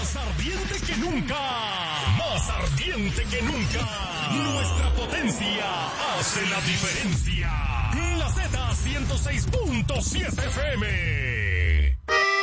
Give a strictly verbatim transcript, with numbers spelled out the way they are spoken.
Más ardiente que nunca. Más ardiente que nunca. Nuestra potencia hace la diferencia. La Z ciento seis punto siete F M.